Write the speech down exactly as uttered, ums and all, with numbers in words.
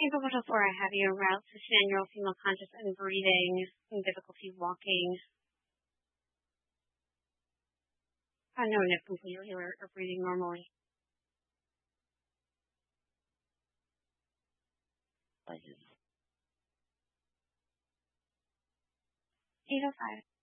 eight oh four, I have you. Aroused, sustained, female conscious and breathing, and difficulty walking. Unknown if completely or, or breathing normally. eight oh five.